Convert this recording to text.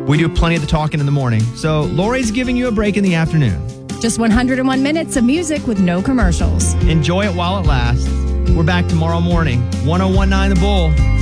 We do plenty of the talking in the morning. So Lori's giving you a break in the afternoon. Just 101 minutes of music with no commercials. Enjoy it while it lasts. We're back tomorrow morning. 1019 The Bull.